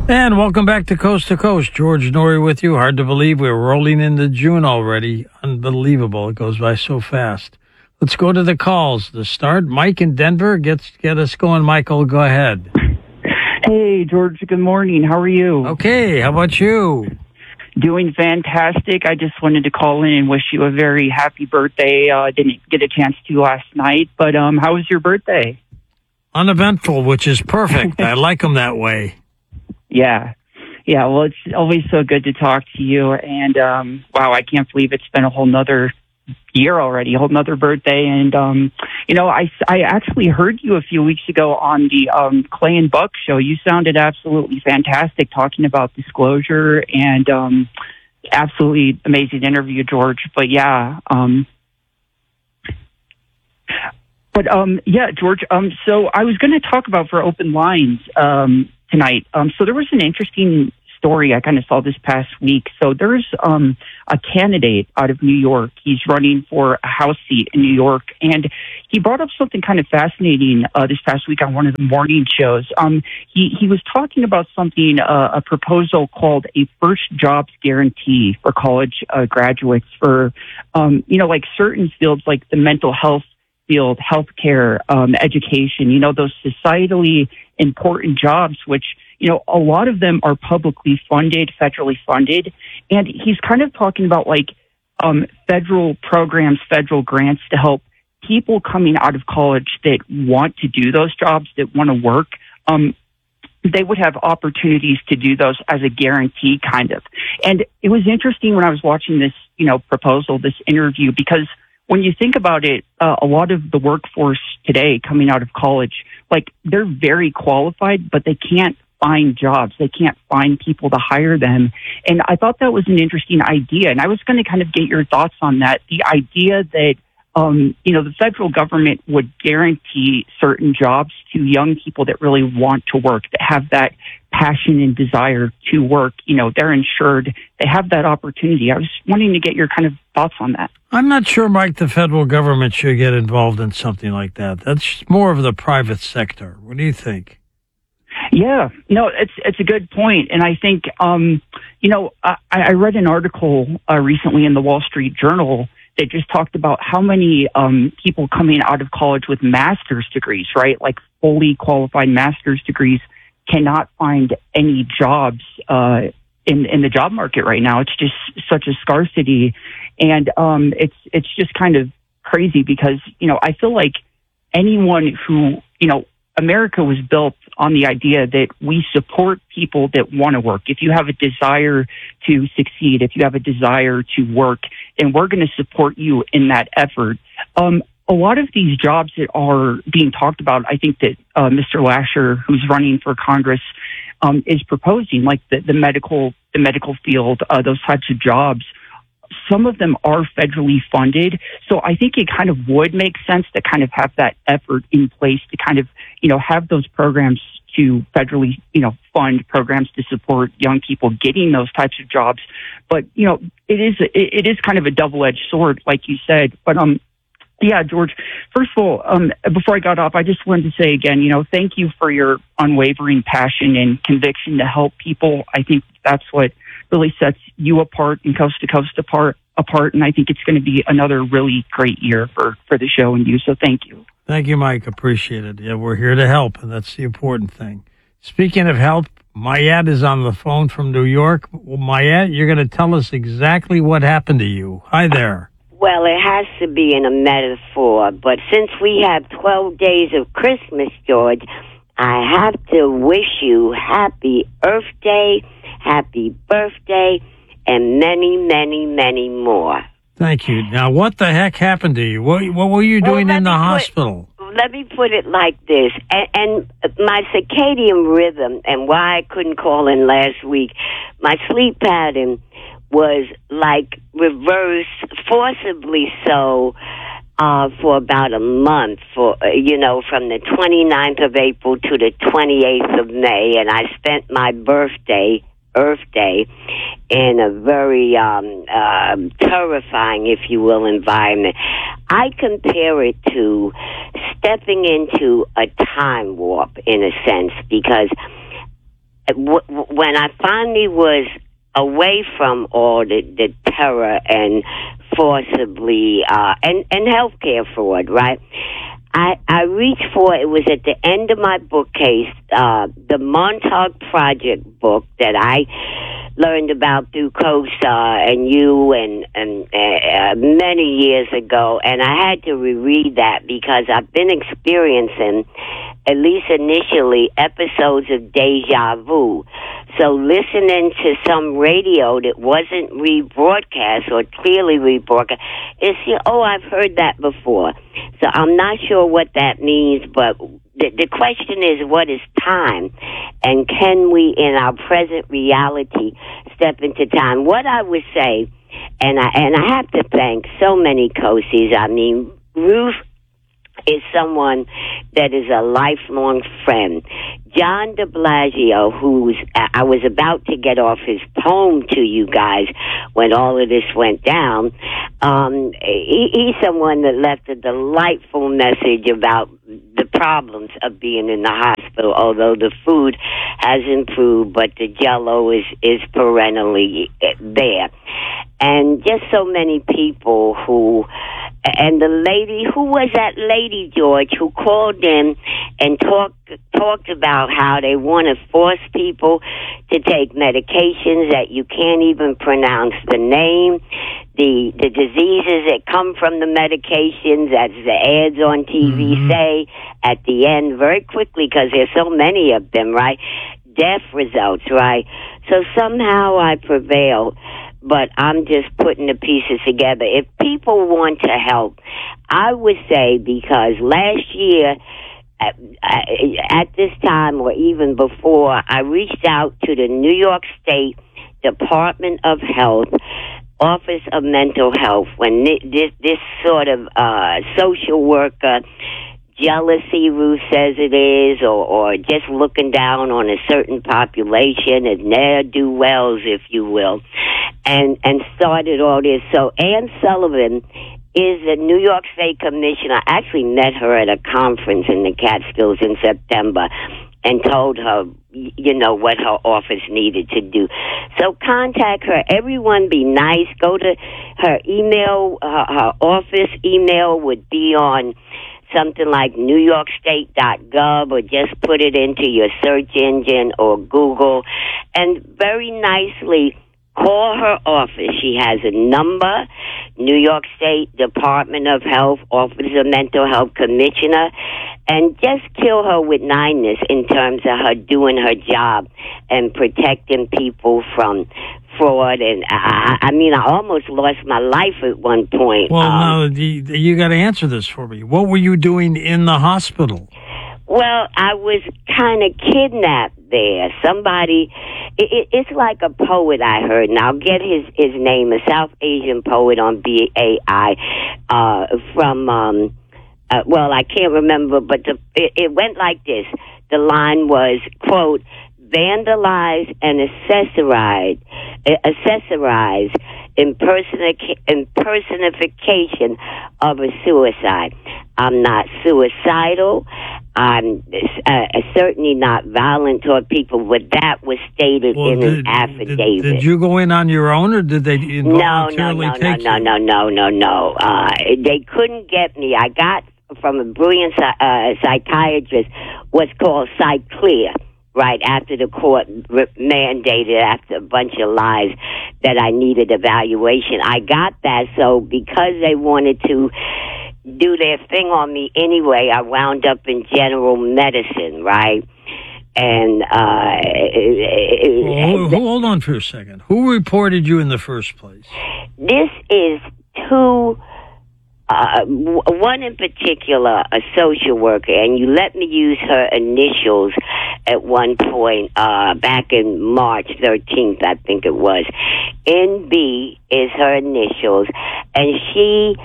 And welcome back to Coast. George Norrie with you. Hard to believe we're rolling into June already. Unbelievable. It goes by so fast. Let's go to the calls to start. Mike in Denver, get us going. Michael, go ahead. Hey, George. Good morning. How are you? Okay. How about you? Doing fantastic. I just wanted to call in and wish you a very happy birthday. Didn't get a chance to last night, but how was your birthday? Uneventful, which is perfect. I like them that way. Yeah. Well, it's always so good to talk to you. And wow, I can't believe it's been a whole nother year already, a whole nother birthday. And I actually heard you a few weeks ago on the Clay and Buck show. You sounded absolutely fantastic talking about disclosure, and absolutely amazing interview, George. But yeah. George. So I was going to talk about for open lines tonight. So there was an interesting story I kind of saw this past week. So there's a candidate out of New York. He's running for a House seat in New York, and he brought up something kind of fascinating this past week on one of the morning shows. He was talking about something, a proposal called a first jobs guarantee for college graduates for, like certain fields like the mental health field, healthcare, education, those societally important jobs, which, a lot of them are publicly funded, federally funded. And he's kind of talking about federal programs, federal grants to help people coming out of college that want to do those jobs, that want to work. They would have opportunities to do those as a guarantee, kind of. And it was interesting when I was watching this, proposal, this interview, because when you think about it, a lot of the workforce today coming out of college, they're very qualified, but they can't find jobs. They can't find people to hire them. And I thought that was an interesting idea. And I was going to kind of get your thoughts on that. The idea that, the federal government would guarantee certain jobs to young people that really want to work, that have that passion and desire to work. They're insured. They have that opportunity. I was wanting to get your kind of thoughts on that. I'm not sure, Mike, the federal government should get involved in something like that. That's more of the private sector. What do you think? Yeah, no, it's a good point. And I think, I read an article recently in the Wall Street Journal that just talked about how many people coming out of college with master's degrees, right? Like fully qualified master's degrees cannot find any jobs in the job market right now. It's just such a scarcity. And it's just kind of crazy because, I feel like anyone who, America was built on the idea that we support people that want to work. If you have a desire to succeed, if you have a desire to work, then we're going to support you in that effort. A lot of these jobs that are being talked about, I think that Mr. Lasher, who's running for Congress, is proposing, like the medical field, those types of jobs. Some of them are federally funded. So I think it kind of would make sense to kind of have that effort in place to kind of, have those programs to federally, fund programs to support young people getting those types of jobs. But, it is kind of a double-edged sword, like you said. But, yeah, George, first of all, before I got off, I just wanted to say again, thank you for your unwavering passion and conviction to help people. I think that's what really sets you apart and Coast to Coast apart. And I think it's going to be another really great year for the show and you. So thank you. Thank you, Mike. Appreciate it. Yeah, we're here to help, and that's the important thing. Speaking of help, Mayat is on the phone from New York. Well, Mayat, you're going to tell us exactly what happened to you. Hi there. Well, it has to be in a metaphor, but since we have 12 days of Christmas, George, I have to wish you happy Earth Day, happy birthday, and many, many, many more. Thank you. Now, what the heck happened to you? What were you doing in the hospital? Let me put it like this. And my circadian rhythm, and why I couldn't call in last week, my sleep pattern was like reversed, forcibly so, for about a month, from the 29th of April to the 28th of May, and I spent my birthday, Earth Day, in a very terrifying, if you will, environment. I compare it to stepping into a time warp, in a sense, because when I finally was away from all the terror and forcibly and healthcare fraud, right? I reached for, it was at the end of my bookcase, the Montauk Project book that I learned about through COSA and you and many years ago, and I had to reread that because I've been experiencing, at least initially, episodes of deja vu. So listening to some radio that wasn't rebroadcast or clearly rebroadcast, it's, I've heard that before. So I'm not sure what that means, but the question is, what is time? And can we, in our present reality, step into time? What I would say, and I have to thank so many COSIs. I mean, Ruth is someone that is a lifelong friend. John de Blasio, I was about to get off his poem to you guys when all of this went down. He's someone that left a delightful message about the problems of being in the hospital, although the food has improved, but the Jell-O is perennially there. And just so many people and the lady, who was that lady, George, who called in and talked about how they want to force people to take medications that you can't even pronounce the name, the diseases that come from the medications, as the ads on TV say at the end very quickly, because there's so many of them, right? Death results, right? So somehow I prevailed. But I'm just putting the pieces together. If people want to help, I would say, because last year, at this time or even before, I reached out to the New York State Department of Health, Office of Mental Health, when this sort of social worker jealousy, Ruth says it is, or just looking down on a certain population and ne'er-do-wells, if you will, and started all this. So Ann Sullivan is a New York State commissioner. I actually met her at a conference in the Catskills in September and told her, what her office needed to do. So contact her. Everyone be nice. Go to her email. Her office email would be on something like NewYorkState.gov, or just put it into your search engine or Google, and very nicely call her office. She has a number, New York State Department of Health, Office of Mental Health Commissioner, and just kill her with kindness in terms of her doing her job and protecting people from fraud. And I almost lost my life at one point. Well, now you got to answer this for me. What were you doing in the hospital? Well, I was kind of kidnapped there. Somebody, it's like a poet I heard, and I'll get his name, a South Asian poet on BAI, from, I can't remember, but it went like this. The line was, quote, vandalize and accessorize impersonification of a suicide. I'm not suicidal. I'm certainly not violent toward people, but that was stated in an affidavit. Did you go in on your own, or did they involuntarily take you? No. They couldn't get me. I got from a brilliant psychiatrist what's called PsyClear, right after the court mandated, after a bunch of lies, that I needed evaluation. I got that, so because they wanted to do their thing on me anyway, I wound up in general medicine, right? And hold on for a second. Who reported you in the first place? This is two. One in particular, a social worker, and you let me use her initials at one point, back in March 13th, I think it was. NB is her initials, and she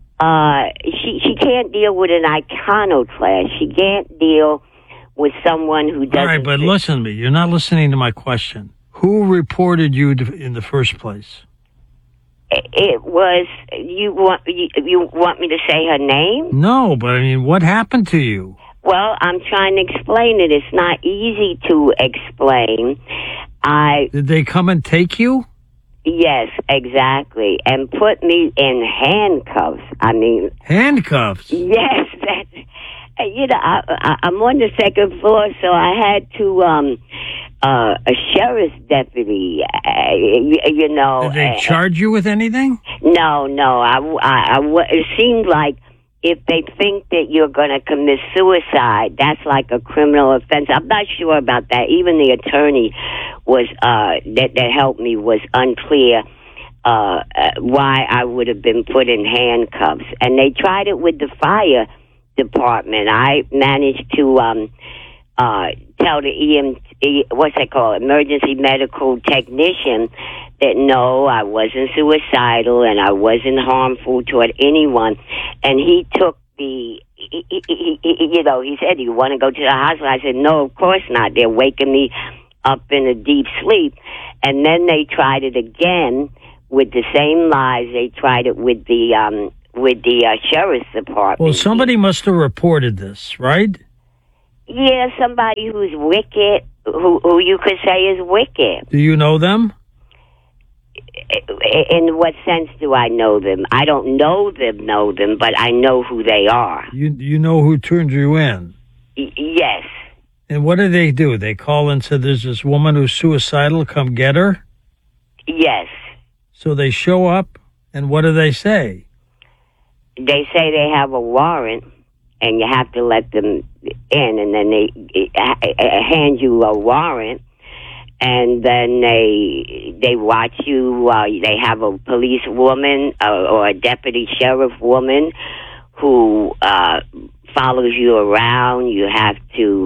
can't deal with an iconoclast. She can't deal with someone who doesn't... All right, but listen to me. You're not listening to my question. Who reported you in the first place? It was... You want me to say her name? No, but what happened to you? Well, I'm trying to explain it. It's not easy to explain. Did they come and take you? Yes, exactly, and put me in handcuffs. I mean, handcuffs. Yes, that's. I'm on the second floor, so I had to a sheriff's deputy. Did they charge you with anything? No. It seemed like if they think that you're going to commit suicide, that's like a criminal offense. I'm not sure about that. Even the attorney was that helped me was unclear why I would have been put in handcuffs. And they tried it with the fire department. I managed to tell the emergency medical technician that no, I wasn't suicidal and I wasn't harmful toward anyone. And he took he said, "Do you want to go to the hospital?" I said, "No, of course not. They're waking me up in a deep sleep." And then they tried it again with the same lies. They tried it with the sheriff's department. Well, somebody must have reported this, right? Yeah, somebody who's wicked, who you could say is wicked. Do you know them? In what sense do I know them? I don't know them, but I know who they are. You know who turned you in? Yes. And what do? They call and said, "There's this woman who's suicidal, come get her"? Yes. So they show up, and what do they say? They say they have a warrant, and you have to let them in, and then they hand you a warrant, and then they watch you. They have a police woman or a deputy sheriff woman who follows you around. You have to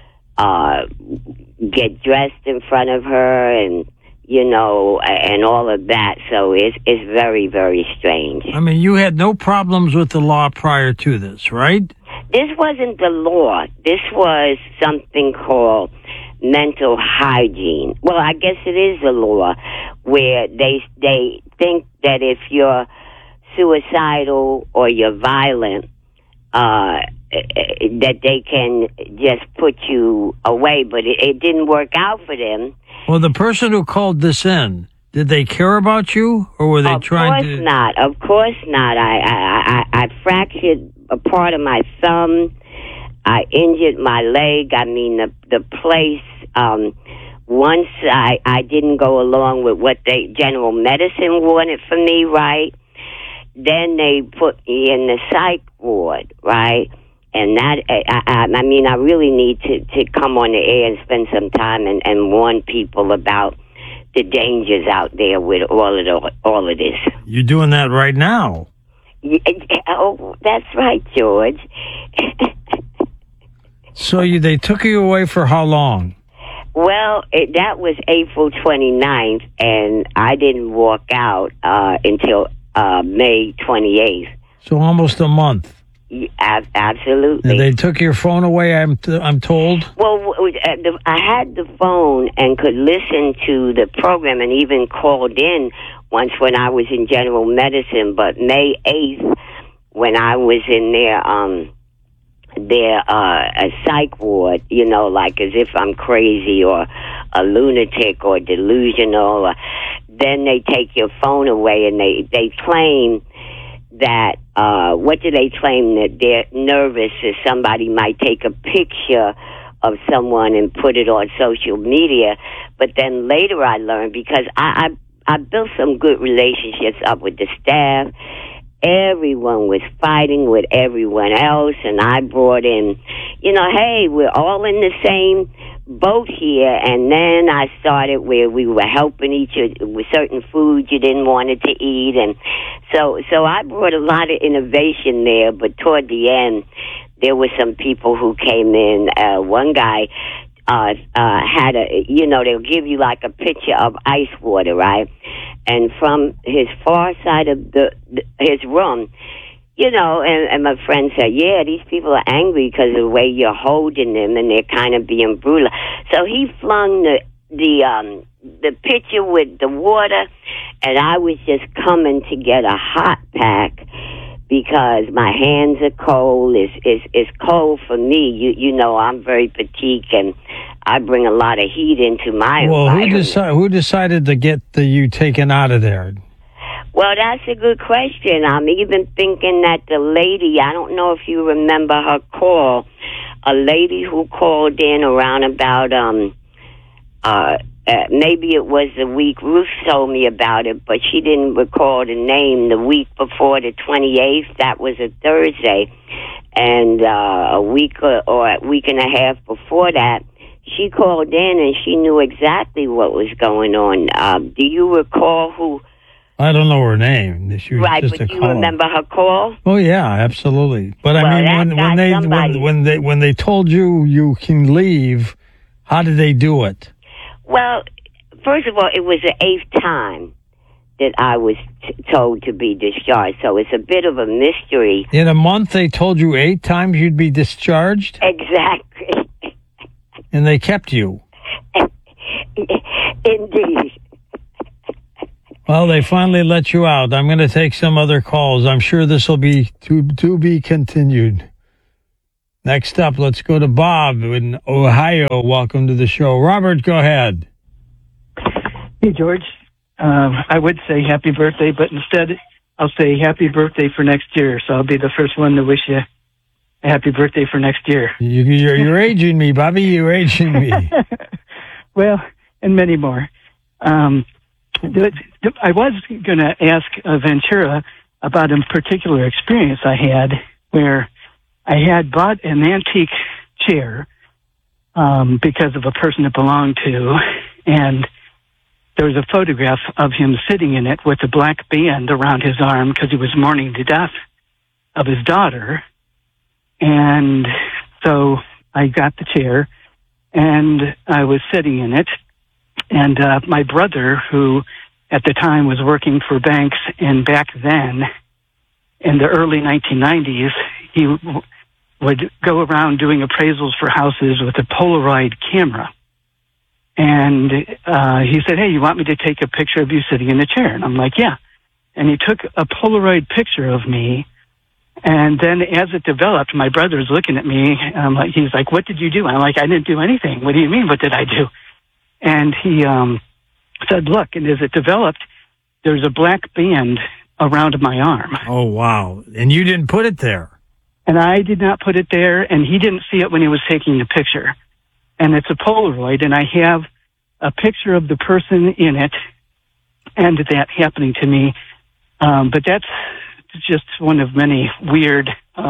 get dressed in front of her, and and all of that. So it's very, very strange. I mean, you had no problems with the law prior to this, right? This wasn't the law. This was something called mental hygiene. Well, I guess it is the law, where they think that if you're suicidal or you're violent, that they can just put you away. But it didn't work out for them. Well, the person who called this in, did they care about you, or were they trying to? Of course not. I fractured a part of my thumb. I injured my leg. I mean, the place. Once I didn't go along with what General Medicine wanted for me, right? Then they put me in the psych ward, right? And that, I really need to come on the air and spend some time and warn people about the dangers out there with all of this. You're doing that right now. Yeah, oh, that's right, George. So they took you away for how long? Well, that was April 29th, and I didn't walk out until May 28th. So almost a month. Absolutely. And they took your phone away, I'm told? Well, I had the phone and could listen to the program and even called in once when I was in general medicine. But May 8th, when I was in a psych ward, like as if I'm crazy or a lunatic or delusional, then they take your phone away and they claim that, what do they claim? That they're nervous that somebody might take a picture of someone and put it on social media. But then later I learned, because I built some good relationships up with the staff. Everyone was fighting with everyone else, and I brought in, hey, we're all in the same boat here. And then I started where we were helping each other with certain foods you didn't want it to eat, and so I brought a lot of innovation there. But toward the end, there were some people who came in. One guy had they'll give you like a pitcher of ice water, right? And from his far side of his room, and my friend said, yeah, these people are angry because of the way you're holding them, and they're kind of being brutal. So he flung the pitcher with the water, and I was just coming to get a hot pack because my hands are cold. It's cold for me. You know, I'm very petite, and I bring a lot of heat into my environment. Who decided to get you taken out of there? Well, that's a good question. I'm even thinking that the lady, I don't know if you remember her call, a lady who called in around about, maybe it was the week, Ruth told me about it, but she didn't recall the name, the week before the 28th, that was a Thursday, and a week or a week and a half before that, she called in and she knew exactly what was going on. Do you recall who? I don't know her name. She was right, just but a you caller. remember her call? Oh yeah, absolutely. But Well, I mean, when they told you can leave, how did they do it? Well, first of all, it was the 8th time that I was told to be discharged, so it's a bit of a mystery. In a month, they told you 8 times you'd be discharged? Exactly. And they kept you? Indeed. Well, they finally let you out. I'm going to take some other calls. I'm sure this will be to be continued. Next up, let's go to Bob in Ohio. Welcome to the show. Robert, go ahead. Hey, George. I would say happy birthday, but instead I'll say happy birthday for next year. So I'll be the first one to wish you a happy birthday for next year. You're aging me, Bobby. You're aging me. Well, and many more. I was going to ask Ventura about a particular experience I had where I had bought an antique chair because of a person it belonged to, and there was a photograph of him sitting in it with a black band around his arm because he was mourning the death of his daughter. And so I got the chair, and I was sitting in it, and my brother, who at the time was working for banks, and back then, in the early 1990s, he would go around doing appraisals for houses with a Polaroid camera. And he said, hey, you want me to take a picture of you sitting in the chair? And I'm like, yeah. And he took a Polaroid picture of me. And then as it developed, my brother's looking at me. And he's like, what did you do? I'm like, I didn't do anything. What do you mean, what did I do? And he said, look, and as it developed, there's a black band around my arm. Oh, wow. And you didn't put it there. And I did not put it there, and he didn't see it when he was taking the picture. And it's a Polaroid, and I have a picture of the person in it and that happening to me. But that's just one of many weird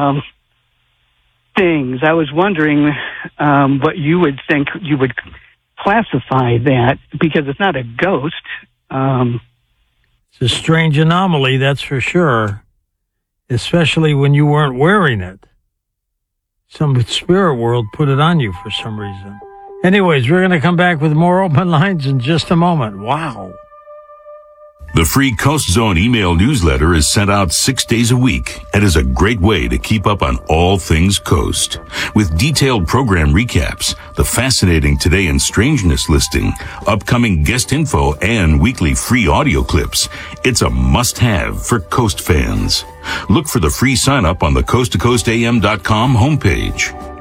things. I was wondering what you would think you would classify that, because it's not a ghost. It's a strange anomaly, that's for sure, especially when you weren't wearing it. Some spirit world put it on you for some reason. Anyways, we're going to come back with more open lines in just a moment. Wow. The free Coast Zone email newsletter is sent out 6 days a week and is a great way to keep up on all things Coast. With detailed program recaps, the fascinating Today in Strangeness listing, upcoming guest info, and weekly free audio clips, it's a must-have for Coast fans. Look for the free sign-up on the coasttocoastam.com homepage.